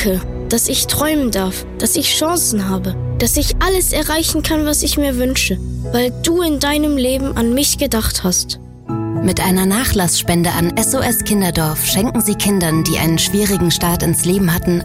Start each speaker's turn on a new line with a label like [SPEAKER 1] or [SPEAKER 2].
[SPEAKER 1] Danke, dass ich träumen darf, dass ich Chancen habe, dass ich alles erreichen kann, was ich mir wünsche, weil du in deinem Leben an mich gedacht hast.
[SPEAKER 2] Mit einer Nachlassspende an SOS Kinderdorf schenken Sie Kindern, die einen schwierigen Start ins Leben hatten,